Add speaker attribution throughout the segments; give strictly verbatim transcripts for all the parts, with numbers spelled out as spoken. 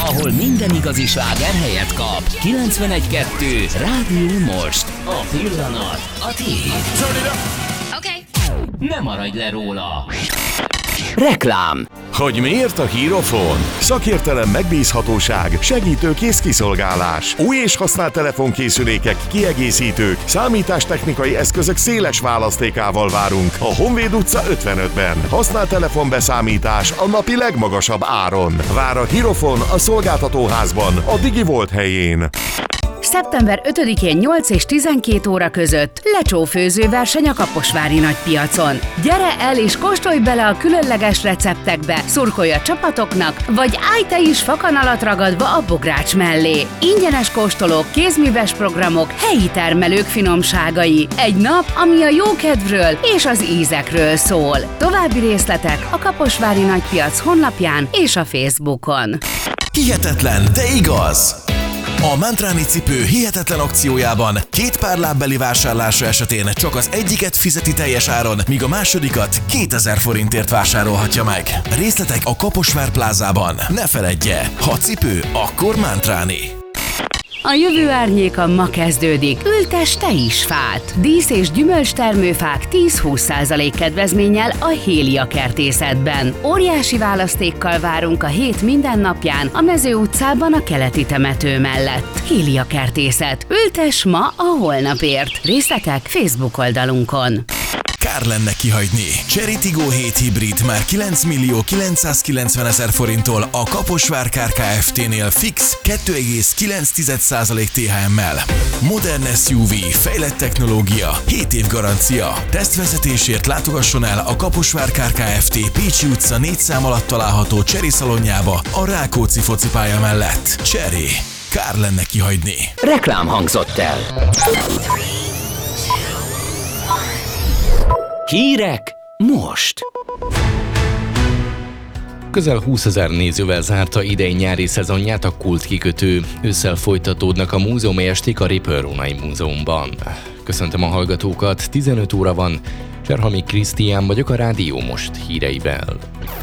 Speaker 1: ahol minden igazi sláger helyet kap. kilencvenegy kettő Rádió Most. A pillanat, a tiéd.
Speaker 2: Oké.
Speaker 1: Ne maradj le róla. Reklám.
Speaker 3: Hogy miért a Hírofon? Szakértelem, megbízhatóság, segítőkész kiszolgálás. Új és használt telefonkészülékek, kiegészítők, számítástechnikai eszközök széles választékával várunk a Honvéd utca ötvenötben. Használt telefonbeszámítás a napi legmagasabb áron. Vár a Hírofon a szolgáltatóházban, a DigiVolt helyén.
Speaker 4: szeptember ötödikén nyolc és tizenkét óra között lecsófőző verseny a Kaposvári nagypiacon. Gyere el és kóstolj bele a különleges receptekbe, szurkolj a csapatoknak, vagy állj te is fakanalat ragadva a bogrács mellé. Ingyenes kóstolók, kézműves programok, helyi termelők finomságai. Egy nap, ami a jókedvről és az ízekről szól. További részletek a Kaposvári nagypiac honlapján és a Facebookon.
Speaker 5: Hihetetlen, de igaz! A Mantráni cipő hihetetlen akciójában két pár lábbeli vásárlása esetén csak az egyiket fizeti teljes áron, míg a másodikat kétezer forintért vásárolhatja meg. Részletek a Kaposvár plázában. Ne feledje, ha cipő, akkor Mantráni.
Speaker 4: A jövő árnyéka ma kezdődik. Ültess te is fát! Dísz- és gyümölcstermőfák tíz-húsz százalék kedvezménnyel a Hélia kertészetben. Óriási választékkal várunk a hét minden napján a Mező utcában a keleti temető mellett. Hélia kertészet. Ültess ma a holnapért. Részletek Facebook oldalunkon.
Speaker 5: Kár lenne kihagyni. Chery Tiggo hét hibrid már kilenc millió kilencszázkilencven ezer forinttól a Kaposvár Kár Kft-nél fix kettő egész kilenc százalék té há em-mel. Modern es u vé, fejlett technológia, hét év garancia. Tesztvezetésért látogasson el a Kaposvár Kár Kft. Pécsi utca négy szám alatt található Chery szalonjába a Rákóczi focipálya mellett. Chery. Kár lenne kihagyni.
Speaker 1: Reklám hangzott el. Hírek most.
Speaker 6: Közel húszezer nézővel zárta idei nyári szezonját a Kult kikötő. Ősszel folytatódnak a múzeumi esték a Ripper-Rónai Múzeumban. Köszöntöm a hallgatókat, tizenöt óra van, Cserhami Krisztián vagyok a Rádió Most híreivel.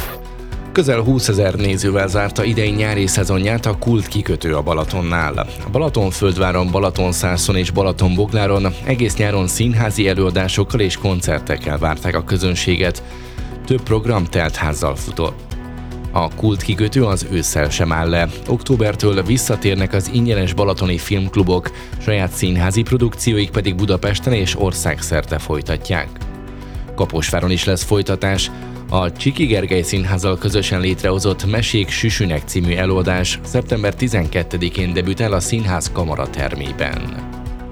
Speaker 6: Közel húszezer nézővel zárta idei nyári szezonját a Kult kikötő a Balatonnál. A Balatonfürdváron, Balatonszárszon és Balatonbogláron egész nyáron színházi előadásokkal és koncertekkel várták a közönséget. Több program teltházzal futott. A Kult kikötő az ősszel sem áll le. Októbertől visszatérnek az ingyenes balatoni filmklubok, saját színházi produkcióik pedig Budapesten és országszerte folytatják. Kaposváron is lesz folytatás. A Csiki Gergely Színházzal közösen létrehozott Mesék Süsünek című előadás szeptember tizenkettedikén debütál a színház kamaratermében.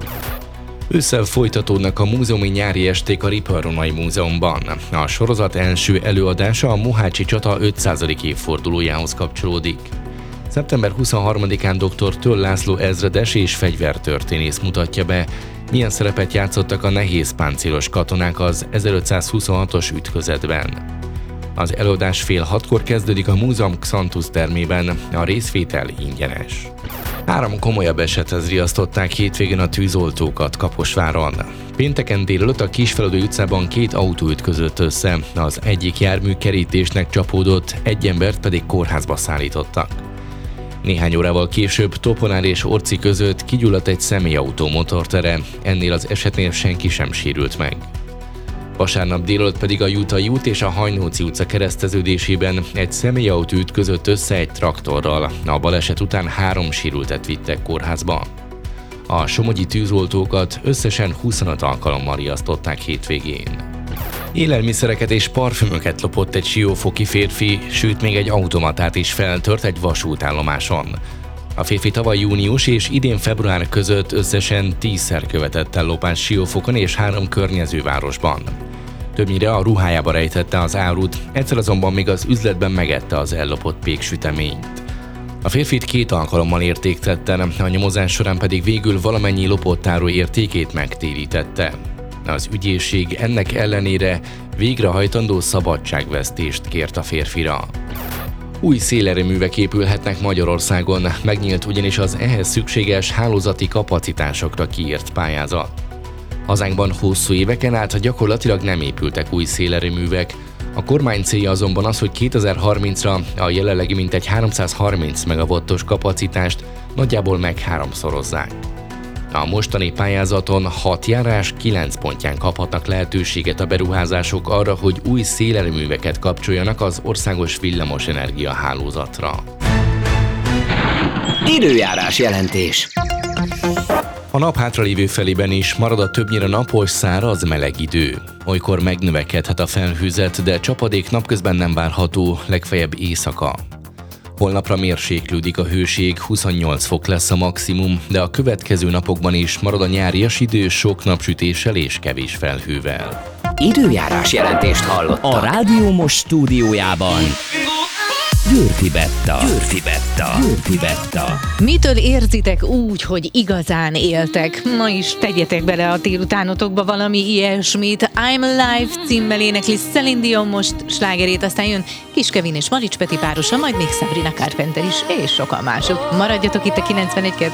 Speaker 6: Ősszel folytatódnak a múzeumi nyári esték a Ripper-Rónai Múzeumban. A sorozat első előadása a Mohácsi csata ötszázadik évfordulójához kapcsolódik. szeptember huszonharmadikán dr. Töll László ezredes és fegyvertörténész mutatja be, milyen szerepet játszottak a nehéz páncélos katonák az ezerötszázhuszonhatos ütközetben. Az előadás fél hatkor kezdődik a múzeum Xantus termében, a részvétel ingyenes. Három komolyabb esethez riasztották hétvégén a tűzoltókat Kaposváron. Pénteken délelőtt a Kisfeledő utcában két autó ütközött össze, az egyik jármű kerítésnek csapódott, egy embert pedig kórházba szállítottak. Néhány órával később Toponár és Orci között kigyulladt egy személyautó motortere, ennél az esetnél senki sem sérült meg. Vasárnap délelőtt pedig a Jutai út és a Hajnóci utca kereszteződésében egy személyautó ütközött össze egy traktorral. A baleset után három sérültet vittek kórházba. A somogyi tűzoltókat összesen huszonöt alkalommal riasztották hétvégén. Élelmiszereket és parfümöket lopott egy siófoki férfi, sőt még egy automatát is feltört egy vasútállomáson. A férfi tavaly június és idén február között összesen tízszer követett el lopást Siófokon és három környező városban. Többnyire a ruhájába rejtette az árut, egyszer azonban még az üzletben megette az ellopott péksüteményt. A férfit két alkalommal értéktetten, a nyomozás során pedig végül valamennyi lopott áru értékét megtérítette. Az ügyészség ennek ellenére végrehajtandó szabadságvesztést kért a férfira. Új szélerőművek épülhetnek Magyarországon, megnyílt ugyanis az ehhez szükséges hálózati kapacitásokra kiírt pályázat. Hazánkban hosszú éveken át gyakorlatilag nem épültek új szélerőművek, A kormány célja azonban az, hogy kétezer-harmincra a jelenlegi mintegy háromszázharminc megawattos kapacitást nagyjából meg háromszorozzák. A mostani pályázaton hat járás kilenc pontján kaphatnak lehetőséget a beruházások arra, hogy új szélerőműveket kapcsoljanak az országos villamosenergia hálózatra.
Speaker 1: Időjárás jelentés.
Speaker 6: A nap hátralévő felében is marad a többnyire napos, száraz, meleg idő. Olykor megnövekedhet a felhőzet, de csapadék napközben nem várható, legfeljebb éjszaka. Holnapra mérséklődik a hőség, huszonnyolc fok lesz a maximum, de a következő napokban is marad a nyárias idő sok napsütéssel és kevés felhővel.
Speaker 1: Időjárás jelentést hallottak. A Rádió Most stúdiójában Győrfi Betta. Győrfi Betta. Győrfi Betta.
Speaker 2: Mitől érzitek úgy, hogy igazán éltek? Ma is tegyetek bele a délutánotokba valami ilyesmit. I'm Alive címmel énekli Celine Dion most slágerét, aztán jön Kis Kevin és Marics Peti párosa, majd még Sabrina Carpenter is, és sokan mások. Maradjatok itt a kilencvenegy